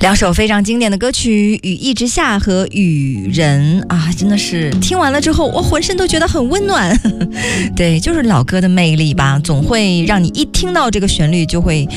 两首非常经典的歌曲《雨一直下》和《雨人》啊，真的是听完了之后我浑身都觉得很温暖对，就是老歌的魅力吧，总会让你一听到这个旋律就会